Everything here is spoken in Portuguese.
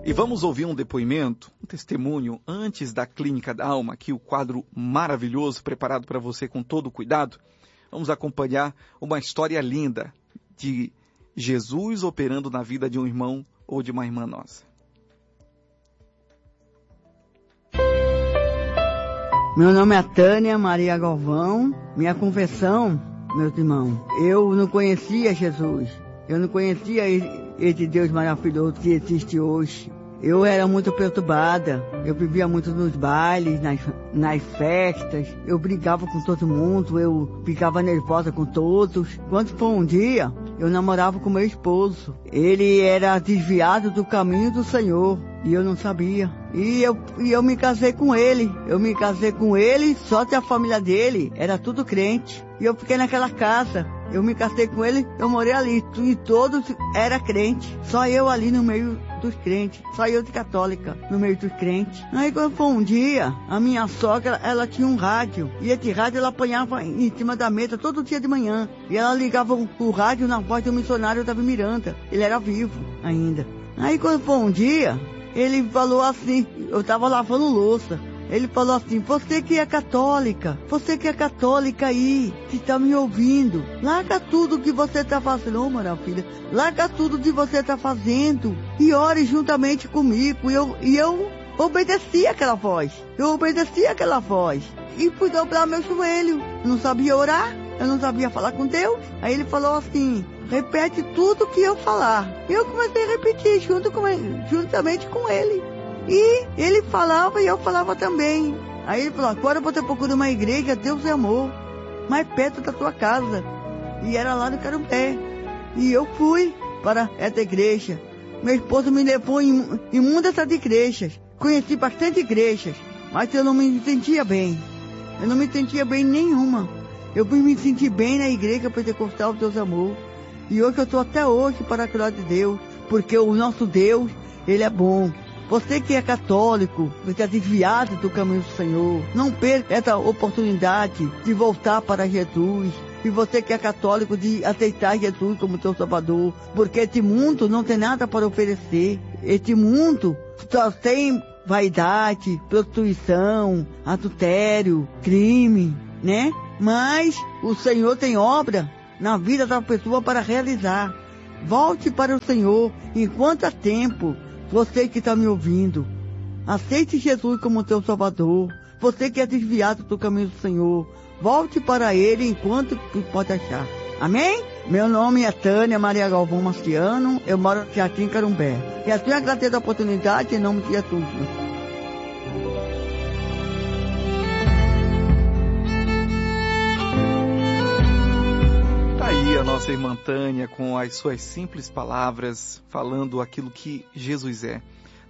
E vamos ouvir um depoimento, um testemunho, antes da Clínica da Alma, aqui o quadro maravilhoso, preparado para você com todo cuidado. Vamos acompanhar uma história linda de Jesus operando na vida de um irmão ou de uma irmã nossa. Meu nome é Tânia Maria Galvão. Minha confissão, meus irmãos, eu não conhecia Jesus. Eu não conhecia esse Deus maravilhoso que existe hoje. Eu era muito perturbada, eu vivia muito nos bailes, nas festas, eu brigava com todo mundo, eu ficava nervosa com todos. Quando foi um dia, eu namorava com meu esposo. Ele era desviado do caminho do Senhor e eu não sabia. E eu me casei com ele. Eu me casei com ele, só que a família dele era tudo crente. E eu fiquei naquela casa. Eu me casei com ele, eu morei ali. E todos eram crentes. Só eu ali no meio dos crentes. Só eu de católica no meio dos crentes. Aí quando foi um dia, a minha sogra, ela tinha um rádio. E esse rádio ela apanhava em cima da mesa todo dia de manhã. E ela ligava o rádio na voz do missionário Davi Miranda. Ele era vivo ainda. Aí quando foi um dia, ele falou assim, eu estava lavando louça. Ele falou assim, você que é católica aí, que está me ouvindo, larga tudo que você está fazendo, ô minha filha, larga tudo que você está fazendo e ore juntamente comigo. E eu obedeci aquela voz, e fui dobrar meu joelho. Eu não sabia orar, eu não sabia falar com Deus. Aí ele falou assim, repete tudo que eu falar. Eu comecei a repetir juntamente com ele. E ele falava e eu falava também. Aí ele falou, agora você procura uma igreja, Deus é amor, mais perto da tua casa. E era lá no Carumbé. E eu fui para essa igreja. Meu esposo me levou em muitas dessas igrejas. Conheci bastante igrejas, mas eu não me sentia bem. Eu não me sentia bem nenhuma. Eu fui me sentir bem na igreja pentecostal Deus é amor. E hoje eu estou até hoje para a glória de Deus, porque o nosso Deus, Ele é bom. Você que é católico, você é desviado do caminho do Senhor, não perca essa oportunidade de voltar para Jesus. E você que é católico, de aceitar Jesus como teu Salvador, porque esse mundo não tem nada para oferecer. Esse mundo só tem vaidade, prostituição, adultério, crime, né? Mas o Senhor tem obra na vida da pessoa para realizar. Volte para o Senhor enquanto há tempo. Você que está me ouvindo, aceite Jesus como teu Salvador. Você que é desviado do caminho do Senhor, volte para Ele enquanto pode achar. Amém? Meu nome é Tânia Maria Galvão Marciano, eu moro no Jardim Carumbé. E assim eu agradeço a oportunidade em nome de Jesus. A nossa irmã Tânia, com as suas simples palavras, falando aquilo que Jesus é.